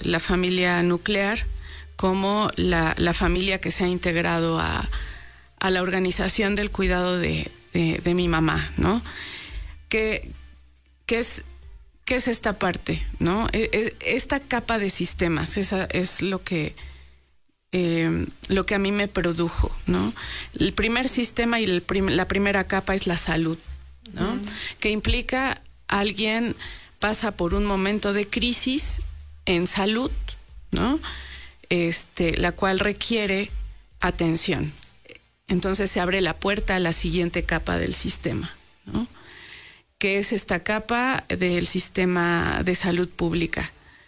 la familia nuclear como la familia que se ha integrado a la organización del cuidado de mi mamá, ¿no? ¿Qué es esta parte, ¿no? Esta capa de sistemas, esa es lo que a mí me produjo, ¿no? El primer sistema y la primera capa es la salud, ¿no? Que implica alguien pasa por un momento de crisis en salud, ¿no? La cual requiere atención. Entonces se abre la puerta a la siguiente capa del sistema, ¿no? Que es esta capa del sistema de salud pública,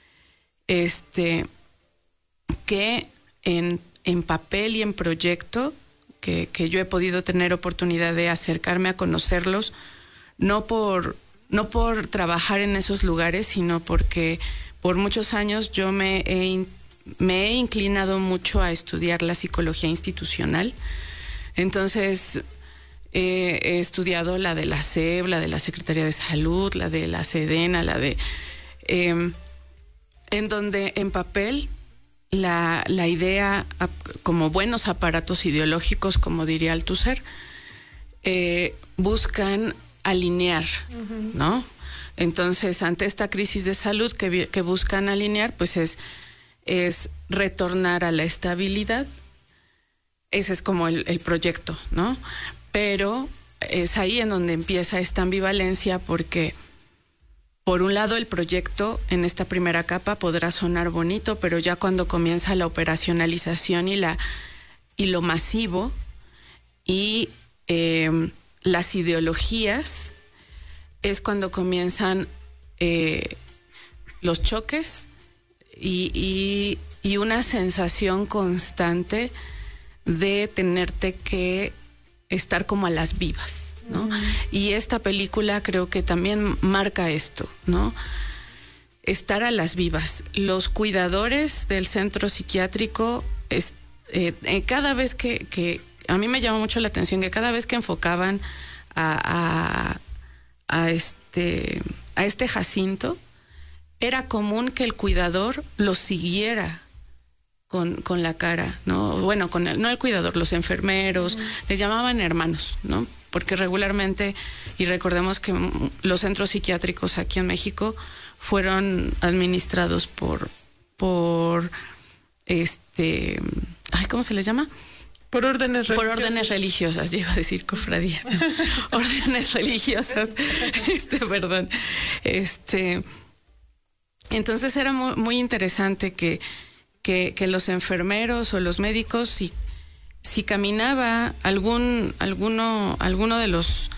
que en papel y en proyecto, que yo he podido tener oportunidad de acercarme a conocerlos, no por trabajar en esos lugares, sino porque por muchos años yo me he inclinado mucho a estudiar la psicología institucional. Entonces he estudiado la de la SEP, la de la Secretaría de Salud, la de la SEDENA, en donde en papel la idea, como buenos aparatos ideológicos, como diría Althusser, buscan alinear, ¿no? Entonces, ante esta crisis de salud que buscan alinear, pues es retornar a la estabilidad. Ese es como el proyecto, ¿no? Pero es ahí en donde empieza esta ambivalencia, porque por un lado el proyecto en esta primera capa podrá sonar bonito, pero ya cuando comienza la operacionalización y lo masivo y las ideologías, es cuando comienzan los choques y una sensación constante de tenerte que estar como a las vivas, ¿no? Y esta película creo que también marca esto, ¿no? Estar a las vivas. Los cuidadores del centro psiquiátrico, cada vez que a mí me llama mucho la atención que cada vez que enfocaban a este Jacinto, era común que el cuidador lo siguiera con la cara, ¿no? Bueno, no el cuidador, los enfermeros, les llamaban hermanos, ¿no? Porque regularmente, y recordemos que los centros psiquiátricos aquí en México fueron administrados por ¿cómo se les llama? Por órdenes religiosas. Por órdenes religiosas, yo iba a decir cofradías, ¿no? Órdenes religiosas, perdón. Entonces era muy, muy interesante que los enfermeros o los médicos, si caminaba alguno de los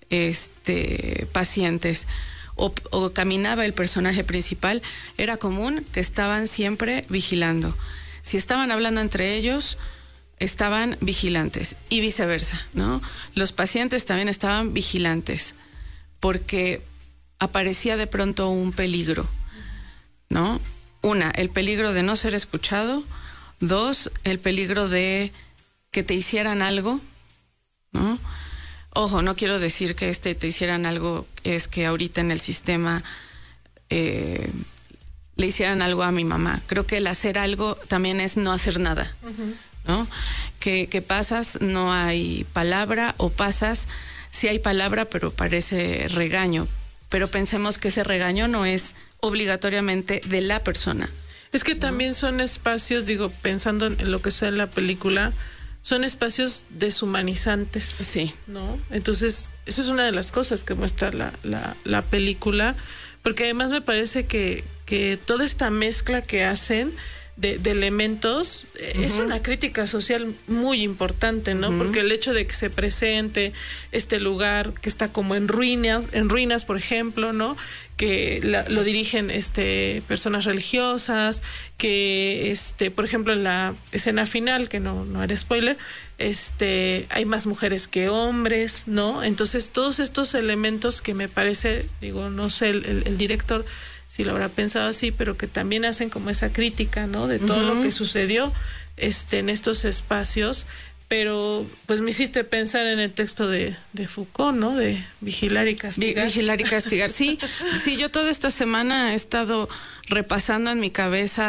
pacientes o caminaba el personaje principal, era común que estaban siempre vigilando. Si estaban hablando entre ellos, estaban vigilantes y viceversa, ¿no? Los pacientes también estaban vigilantes porque aparecía de pronto un peligro, ¿no? El peligro de no ser escuchado. 2, el peligro de que te hicieran algo, ¿no? Ojo, no quiero decir que te hicieran algo, es que ahorita en el sistema le hicieran algo a mi mamá. Creo que el hacer algo también es no hacer nada, ¿no? Que pasas, no hay palabra, o pasas, sí hay palabra, pero parece regaño. Pero pensemos que ese regaño no es obligatoriamente de la persona. Es que también son espacios, pensando en lo que sea en la película, son espacios deshumanizantes. Sí. ¿No? Entonces, eso es una de las cosas que muestra la película, porque además me parece que toda esta mezcla que hacen de elementos es una crítica social muy importante, ¿no? Porque el hecho de que se presente este lugar que está como en ruinas, por ejemplo, ¿no? Que lo dirigen personas religiosas, que por ejemplo en la escena final, que no era spoiler, hay más mujeres que hombres, ¿no? Entonces todos estos elementos que me parece, no sé el director si lo habrá pensado así, pero que también hacen como esa crítica, ¿no? De todo lo que sucedió en estos espacios. Pero pues me hiciste pensar en el texto de Foucault, ¿no? De vigilar y castigar. Vigilar y castigar, sí, yo toda esta semana he estado repasando en mi cabeza